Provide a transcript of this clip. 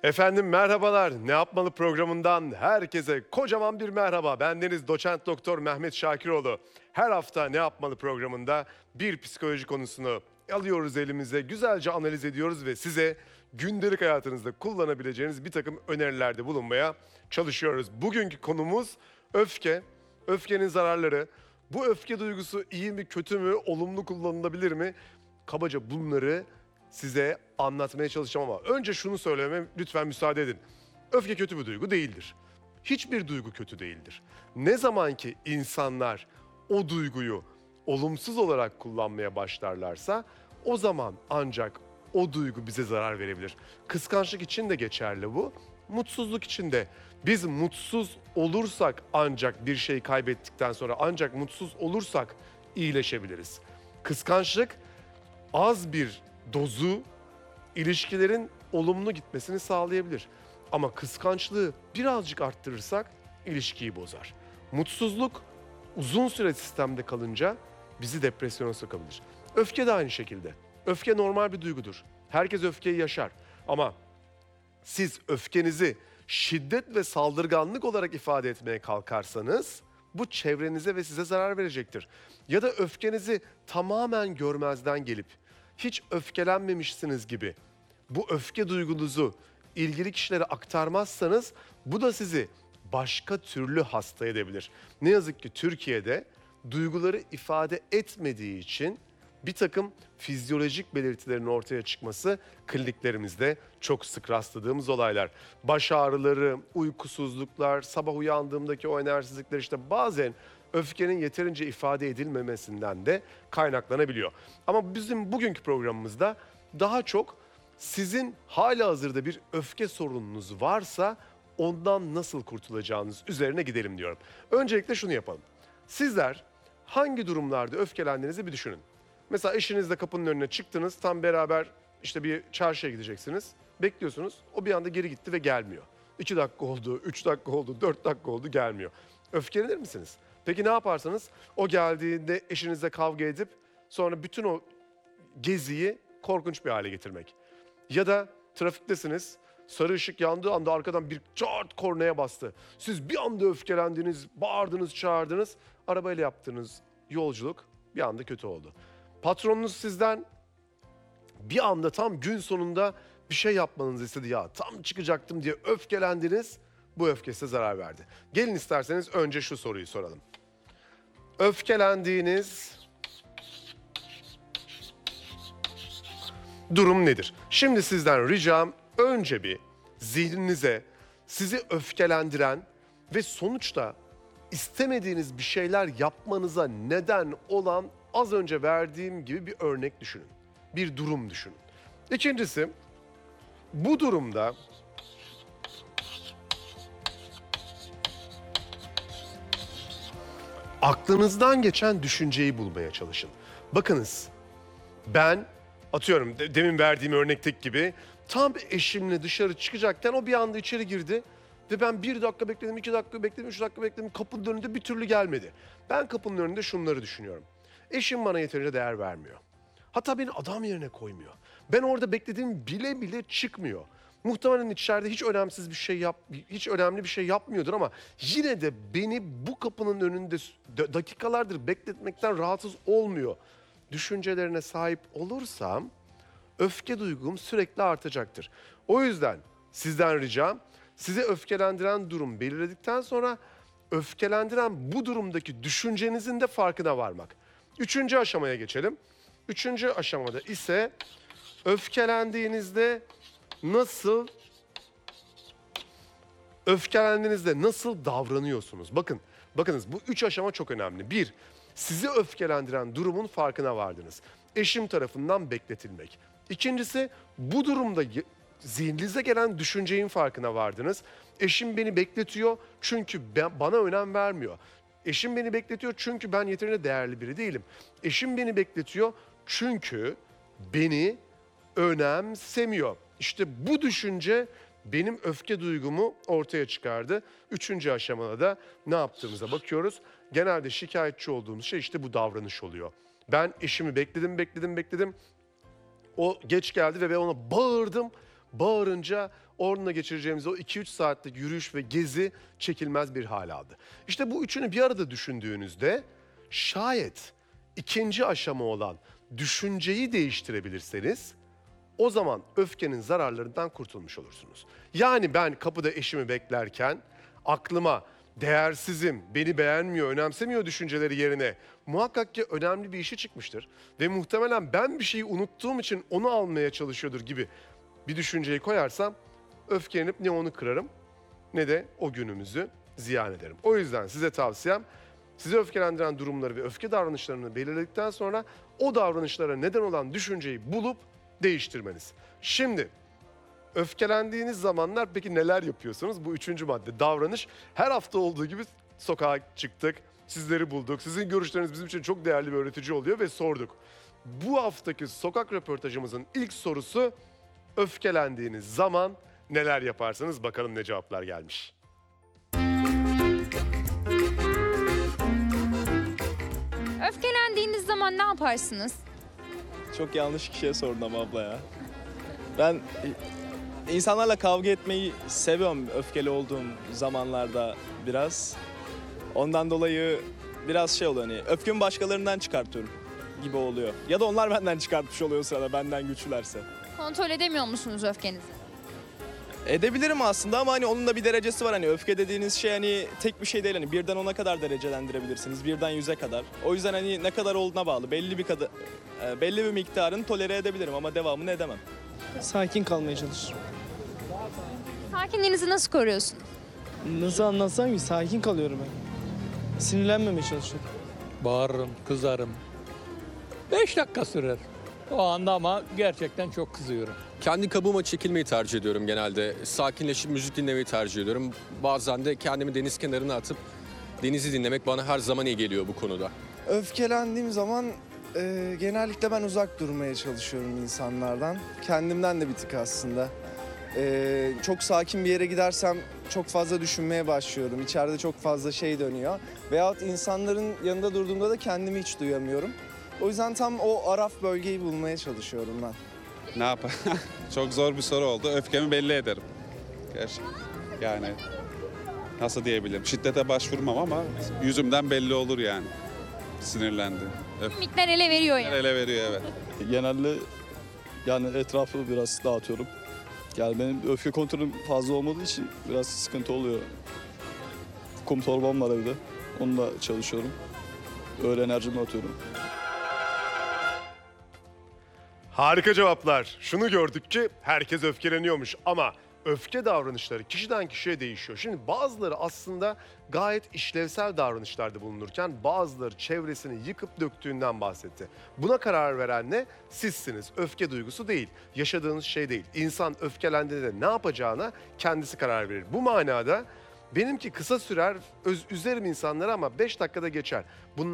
Efendim merhabalar. Ne yapmalı programından herkese kocaman bir merhaba. Bendeniz Doçent Doktor Mehmet Şakiroğlu. Her hafta Ne yapmalı programında bir psikoloji konusunu alıyoruz elimize, güzelce analiz ediyoruz ve size gündelik hayatınızda kullanabileceğiniz bir takım önerilerde bulunmaya çalışıyoruz. Bugünkü konumuz öfke, öfkenin zararları. Bu öfke duygusu iyi mi, kötü mü, olumlu kullanılabilir mi? Kabaca bunları size anlatmaya çalışacağım ama önce şunu söylememe lütfen müsaade edin. Öfke kötü bir duygu değildir. Hiçbir duygu kötü değildir. Ne zaman ki insanlar o duyguyu olumsuz olarak kullanmaya başlarlarsa o zaman ancak o duygu bize zarar verebilir. Kıskançlık için de geçerli bu. Mutsuzluk için de. Biz mutsuz olursak ancak bir şey kaybettikten sonra ancak mutsuz olursak iyileşebiliriz. Kıskançlık az bir dozu ilişkilerin olumlu gitmesini sağlayabilir. Ama kıskançlığı birazcık arttırırsak ilişkiyi bozar. Mutsuzluk uzun süre sistemde kalınca bizi depresyona sokabilir. Öfke de aynı şekilde. Öfke normal bir duygudur. Herkes öfkeyi yaşar. Ama siz öfkenizi şiddet ve saldırganlık olarak ifade etmeye kalkarsanız bu çevrenize ve size zarar verecektir. Ya da öfkenizi tamamen görmezden gelip hiç öfkelenmemişsiniz gibi bu öfke duygunuzu ilgili kişilere aktarmazsanız bu da sizi başka türlü hasta edebilir. Ne yazık ki Türkiye'de duyguları ifade etmediği için bir takım fizyolojik belirtilerin ortaya çıkması kliniklerimizde çok sık rastladığımız olaylar. Baş ağrıları, uykusuzluklar, sabah uyandığımdaki o enerjisizlikler işte bazen öfkenin yeterince ifade edilmemesinden de kaynaklanabiliyor. Ama bizim bugünkü programımızda daha çok sizin halihazırda bir öfke sorununuz varsa ondan nasıl kurtulacağınız üzerine gidelim diyorum. Öncelikle şunu yapalım. Sizler hangi durumlarda öfkelendiğinizi bir düşünün. Mesela eşinizle kapının önüne çıktınız, tam beraber işte bir çarşıya gideceksiniz. Bekliyorsunuz, o bir anda geri gitti ve gelmiyor. 2 dakika oldu, 3 dakika oldu, 4 dakika oldu, gelmiyor. Öfkelenir misiniz? Peki ne yaparsanız o geldiğinde eşinizle kavga edip sonra bütün o geziyi korkunç bir hale getirmek. Ya da trafiktesiniz, sarı ışık yandığı anda arkadan bir çat kornaya bastı. Siz bir anda öfkelendiniz, bağırdınız, çağırdınız. Arabayla yaptığınız yolculuk bir anda kötü oldu. Patronunuz sizden bir anda tam gün sonunda bir şey yapmanızı istedi. Ya tam çıkacaktım diye öfkelendiniz. Bu öfke size zarar verdi. Gelin isterseniz önce şu soruyu soralım. Öfkelendiğiniz durum nedir? Şimdi sizden ricam önce bir zihninize sizi öfkelendiren ve sonuçta istemediğiniz bir şeyler yapmanıza neden olan az önce verdiğim gibi bir örnek düşünün. Bir durum düşünün. İkincisi, bu durumda aklınızdan geçen düşünceyi bulmaya çalışın. Bakınız, ben atıyorum demin verdiğim örnekteki gibi tam eşimle dışarı çıkacakken o bir anda içeri girdi. Ve ben 1 dakika bekledim, 2 dakika bekledim, 3 dakika bekledim. Kapının önünde bir türlü gelmedi. Ben kapının önünde şunları düşünüyorum. Eşim bana yeterince değer vermiyor. Hatta beni adam yerine koymuyor. Ben orada beklediğim bile bile çıkmıyor. Muhtemelen içeride hiç önemli bir şey yapmıyordur ama yine de beni bu kapının önünde dakikalardır bekletmekten rahatsız olmuyor düşüncelerine sahip olursam öfke duygum sürekli artacaktır. O yüzden sizden ricam sizi öfkelendiren durum belirledikten sonra öfkelendiren bu durumdaki düşüncenizin de farkına varmak. Üçüncü aşamaya geçelim. Üçüncü aşamada ise öfkelendiğinizde nasıl davranıyorsunuz? Bakınız bu 3 aşama çok önemli. 1, sizi öfkelendiren durumun farkına vardınız. Eşim tarafından bekletilmek. İkincisi, bu durumda zihninize gelen düşüncenin farkına vardınız. Eşim beni bekletiyor çünkü bana önem vermiyor. Eşim beni bekletiyor çünkü ben yeterince değerli biri değilim. Eşim beni bekletiyor çünkü beni önemsemiyor. İşte bu düşünce benim öfke duygumu ortaya çıkardı. Üçüncü aşamada da ne yaptığımıza bakıyoruz. Genelde şikayetçi olduğumuz şey işte bu davranış oluyor. Ben eşimi bekledim. O geç geldi ve ben ona bağırdım. Bağırınca onunla geçireceğimiz o 2-3 saatlik yürüyüş ve gezi çekilmez bir hal aldı. İşte bu üçünü bir arada düşündüğünüzde şayet ikinci aşama olan düşünceyi değiştirebilirseniz o zaman öfkenin zararlarından kurtulmuş olursunuz. Yani ben kapıda eşimi beklerken aklıma değersizim, beni beğenmiyor, önemsemiyor düşünceleri yerine muhakkak ki önemli bir işi çıkmıştır. Ve muhtemelen ben bir şeyi unuttuğum için onu almaya çalışıyordur gibi bir düşünceyi koyarsam öfkelenip ne onu kırarım ne de o günümüzü ziyan ederim. O yüzden size tavsiyem sizi öfkelendiren durumları ve öfke davranışlarını belirledikten sonra o davranışlara neden olan düşünceyi bulup değiştirmeniz. Şimdi öfkelendiğiniz zamanlar peki neler yapıyorsunuz? Bu üçüncü madde davranış. Her hafta olduğu gibi sokağa çıktık, sizleri bulduk. Sizin görüşleriniz bizim için çok değerli bir öğretici oluyor ve sorduk. Bu haftaki sokak röportajımızın ilk sorusu öfkelendiğiniz zaman neler yaparsınız? Bakalım ne cevaplar gelmiş. Öfkelendiğiniz zaman ne yaparsınız? Çok yanlış kişiye sordun ama abla ya. Ben insanlarla kavga etmeyi seviyorum öfkeli olduğum zamanlarda biraz. Ondan dolayı biraz şey oluyor hani öfkemi başkalarından çıkartıyorum gibi oluyor. Ya da onlar benden çıkartmış oluyor o sırada benden güçlülerse. Kontrol edemiyor musunuz öfkenizi? Edebilirim aslında ama hani onun da bir derecesi var. Hani öfke dediğiniz şey hani tek bir şey değil. Hani birden 10'a kadar derecelendirebilirsiniz. Birden 100'e kadar. O yüzden hani ne kadar olduğuna bağlı. Belli bir miktarını tolere edebilirim ama devamını edemem. Sakin kalmaya çalışırım. Sakinliğinizi nasıl koruyorsunuz? Nasıl anlatsam ki sakin kalıyorum ben. Sinirlenmemeye çalışıyorum. Bağırırım, kızarım. 5 dakika sürer. O anda ama gerçekten çok kızıyorum. Kendi kabuğuma çekilmeyi tercih ediyorum genelde. Sakinleşip müzik dinlemeyi tercih ediyorum. Bazen de kendimi deniz kenarına atıp denizi dinlemek bana her zaman iyi geliyor bu konuda. Öfkelendiğim zaman genellikle ben uzak durmaya çalışıyorum insanlardan. Kendimden de bir tık aslında. Çok sakin bir yere gidersem çok fazla düşünmeye başlıyorum. İçeride çok fazla şey dönüyor. Veyahut insanların yanında durduğumda da kendimi hiç duyamıyorum. O yüzden tam o araf bölgeyi bulmaya çalışıyorum ben. Ne yapayım? Çok zor bir soru oldu. Öfkemi belli ederim. Gerçekten. Yani nasıl diyebilirim? Şiddete başvurmam ama yüzümden belli olur yani. Sinirlendim. Mimikler ele veriyor yani. Ele veriyor evet. Genelde yani etrafı biraz dağıtıyorum. Yani benim öfke kontrolüm fazla olmadığı için biraz sıkıntı oluyor. Kum torbam var evde. Onunla çalışıyorum. Öyle enerjimi atıyorum. Harika cevaplar. Şunu gördük ki herkes öfkeleniyormuş ama öfke davranışları kişiden kişiye değişiyor. Şimdi bazıları aslında gayet işlevsel davranışlarda bulunurken bazıları çevresini yıkıp döktüğünden bahsetti. Buna karar veren ne? Sizsiniz. Öfke duygusu değil. Yaşadığınız şey değil. İnsan öfkelendiğinde ne yapacağına kendisi karar verir. Bu manada benimki kısa sürer, üzerim insanları ama 5 dakikada geçer. Bunun